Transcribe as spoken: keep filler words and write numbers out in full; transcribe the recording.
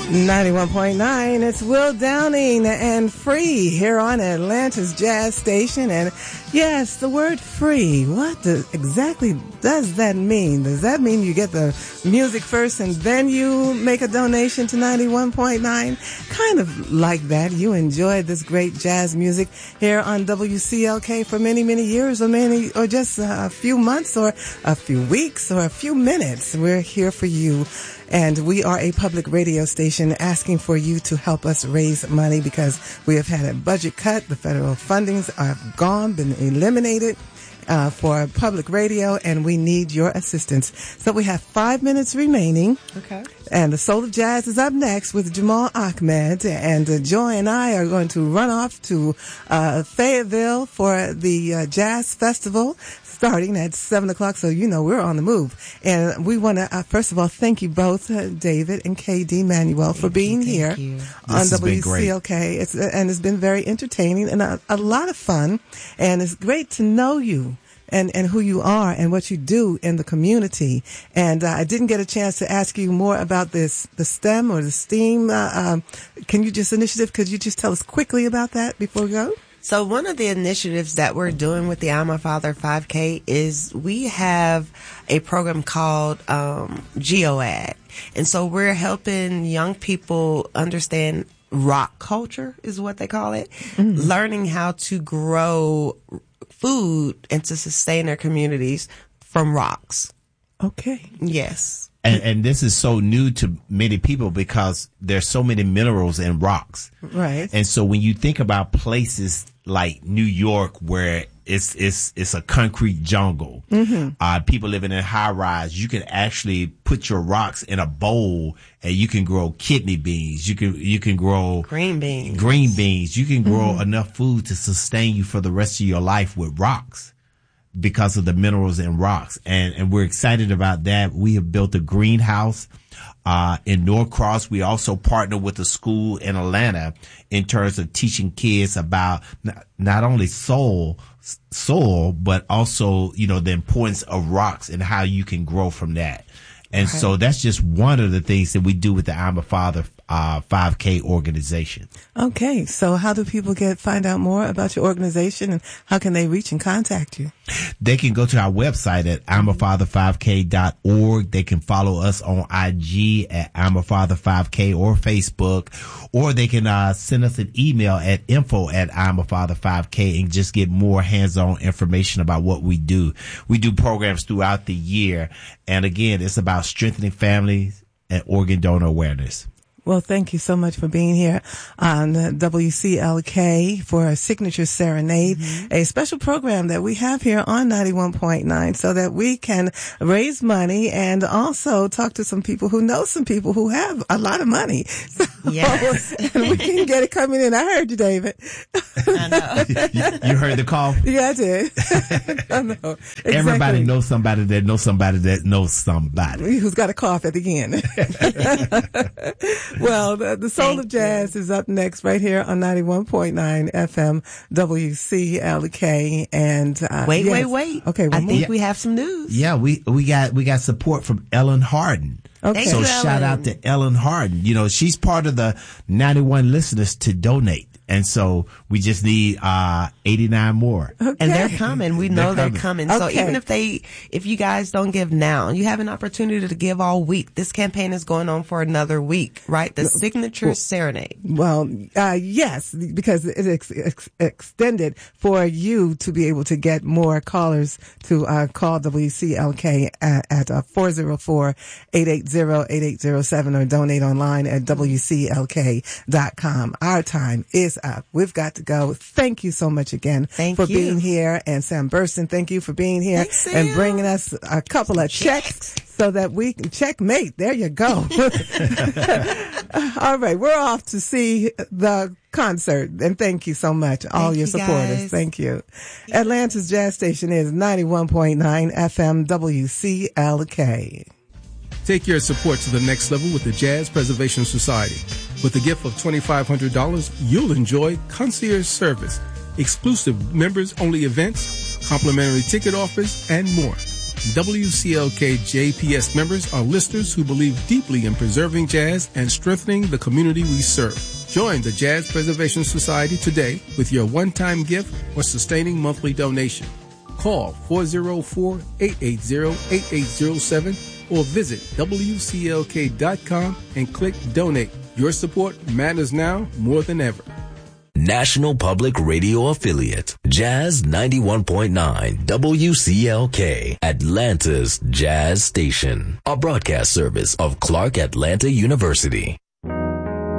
ninety-one point nine, it's Will Downing and Free here on Atlanta's Jazz Station. And yes, the word free, what does, exactly does that mean? Does that mean you get the music first and then you make a donation to ninety-one point nine? Kind of like that. You enjoyed this great jazz music here on W C L K for many, many years or many, or just a few months or a few weeks or a few minutes. We're here for you. And we are a public radio station asking for you to help us raise money because we have had a budget cut. The federal fundings are gone, been eliminated uh, for public radio, and we need your assistance. So we have five minutes remaining. Okay. And the Soul of Jazz is up next with Jamal Ahmed. And uh, Joy and I are going to run off to uh, Fayetteville for the uh, Jazz Festival, starting at seven o'clock, so you know we're on the move. And we want to, uh, first of all, thank you both, uh, David and K D Manuel, for being you, here you. on W C L K. It's, uh, and it's been very entertaining and a, a lot of fun. And it's great to know you and, and who you are and what you do in the community. And uh, I didn't get a chance to ask you more about this, the STEM or the STEAM. Uh, um, can you just, initiative, could you just tell us quickly about that before we go? So one of the initiatives that we're doing with the I'm a Father five K is we have a program called um, GeoAd. And so we're helping young people understand rock culture is what they call it, mm-hmm. learning how to grow food and to sustain their communities from rocks. Okay. Yes. And, and this is so new to many people because there's so many minerals in rocks. Right. And so when you think about places like New York where it's it's it's a concrete jungle, mm-hmm. uh, people living in high rise, you can actually put your rocks in a bowl and you can grow kidney beans. You can you can grow green beans. Green beans. You can grow mm-hmm. enough enough food to sustain you for the rest of your life with rocks, because of the minerals in rocks. And, and we're excited about that. We have built a greenhouse, uh, in Norcross. We also partner with a school in Atlanta in terms of teaching kids about not, not only soil, soil, but also, you know, the importance of rocks and how you can grow from that. And right. so that's just one of the things that we do with the I'm a Father uh, five K organization. Okay, so how do people get find out more about your organization and how can they reach and contact you? They can go to our website at I'm a father five k dot org. They can follow us on I G at I'm a father five k or Facebook, or they can uh, send us an email at info at I'm a father five k and just get more hands-on information about what we do. We do programs throughout the year, and again, it's about strengthening families and organ donor awareness. Well, thank you so much for being here on W C L K for a Signature Serenade, mm-hmm. a special program that we have here on ninety-one point nine so that we can raise money and also talk to some people who know some people who have a lot of money. So, yes. and we can get it coming in. I heard you, David. I know. you, you heard the call? Yeah, I did. I know. Exactly. Everybody knows somebody that knows somebody that knows somebody. Who's got a cough at the end. Well, the, the Soul Thank of Jazz you. is up next right here on ninety-one point nine F M W C L K. And uh, wait, yes. wait, wait. Okay, I one think more. we have some news. Yeah, we we got we got support from Ellen Harden. Okay. So you, shout Ellen. out to Ellen Harden. You know, she's part of the ninety-one listeners to donate. And so we just need uh eighty-nine more. Okay. And they're coming. We know They're they're coming. coming. So Okay. even if they, if you guys don't give now, you have an opportunity to give all week. This campaign is going on for another week, right? The Signature well, Serenade. Well, uh, yes, because it ex- ex- extended for you to be able to get more callers to uh, call W C L K at, at uh, four oh four, eight eight zero, eight eight zero seven or donate online at W C L K dot com. Our time is up. We've got to go. Thank you so much again Thank for you. being here. And Sam Burston, thank you for being here Thanks, and Sam. bringing us a couple of checks. So that we can checkmate. There you go. All right. We're off to see the concert. And thank you so much, all Thank your you, supporters. guys. Thank you. Atlanta's Jazz Station is ninety-one point nine F M W C L K. Take your support to the next level with the Jazz Preservation Society. With a gift of twenty-five hundred dollars, you'll enjoy concierge service, exclusive members-only events, complimentary ticket offers, and more. W C L K J P S members are listeners who believe deeply in preserving jazz and strengthening the community we serve. Join the Jazz Preservation Society today with your one-time gift or sustaining monthly donation. Call four oh four, eight eight zero, eight eight zero seven or visit W C L K dot com and click Donate. Your support matters now more than ever. National Public Radio affiliate, Jazz ninety-one point nine W C L K, Atlanta's Jazz Station, a broadcast service of Clark Atlanta University.